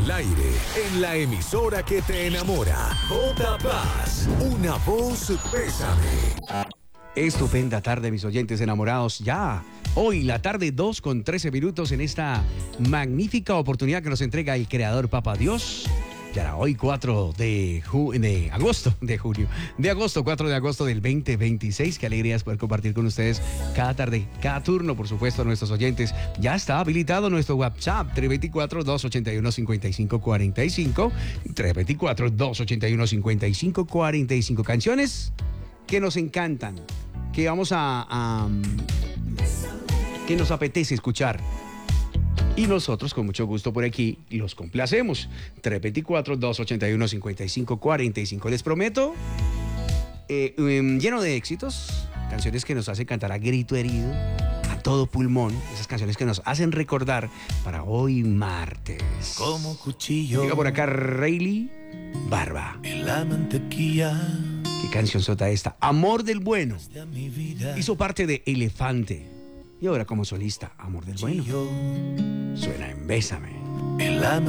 al aire, en la emisora que te enamora. J Paz, una voz pésame. Estupenda tarde, mis oyentes enamorados. Ya, hoy la tarde 2:13 en esta magnífica oportunidad que nos entrega el Creador Papá Dios. Ya hoy 4 de agosto del 2026. Qué alegría es poder compartir con ustedes cada tarde, cada turno, por supuesto, a nuestros oyentes. Ya está habilitado nuestro WhatsApp, 324-281-5545. 324-281-5545. Canciones que nos encantan, que vamos que nos apetece escuchar. Y nosotros, con mucho gusto por aquí, los complacemos. 324-281-5545. Les prometo, lleno de éxitos, canciones que nos hacen cantar a grito herido, a todo pulmón. Esas canciones que nos hacen recordar para hoy martes. Como cuchillo. Llega por acá Rayleigh Barba. En la mantequilla. ¿Qué canción sota esta? Amor del Bueno. De mi vida. Hizo parte de Elefante. Y ahora como solista, Amor del Bueno. Suena en Bésame. En la